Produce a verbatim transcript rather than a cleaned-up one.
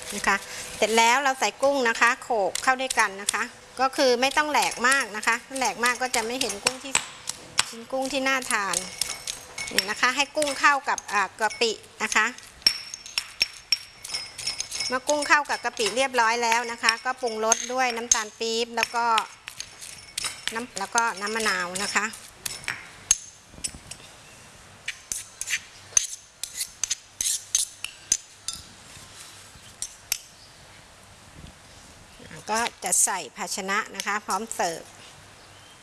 นะคะเสร็จแล้วเราใส่กุ้งนะคะโขลกเข้าด้วยกันนะคะก็คือไม่ต้องแหลกมากนะคะแหลกมากก็จะไม่เห็นกุ้งที่กุ้งที่น่าทานนี่นะคะให้กุ้งเข้ากับกะปินะคะเมื่อกุ้งเข้ากับกะปิเรียบร้อยแล้วนะคะก็ปรุงรสด้วยน้ำตาลปี๊บแล้วก็น้ำแล้วก็น้ำมะนาวนะคะก็จะใส่ภาชนะนะคะพร้อมเสิร์ฟ